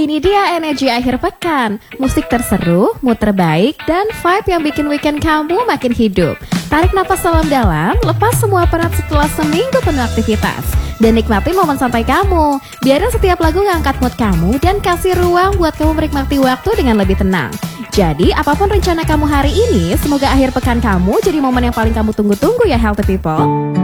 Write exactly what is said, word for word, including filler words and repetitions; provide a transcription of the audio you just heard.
Ini dia energi akhir pekan. Musik terseru, mood terbaik, dan vibe yang bikin weekend kamu makin hidup. Tarik napas dalam-dalam, lepas semua penat setelah seminggu penuh aktivitas. Dan nikmati momen santai kamu. Biarin setiap lagu ngangkat mood kamu dan kasih ruang buat kamu menikmati waktu dengan lebih tenang. Jadi, apapun rencana kamu hari ini, semoga akhir pekan kamu jadi momen yang paling kamu tunggu-tunggu ya, healthy people.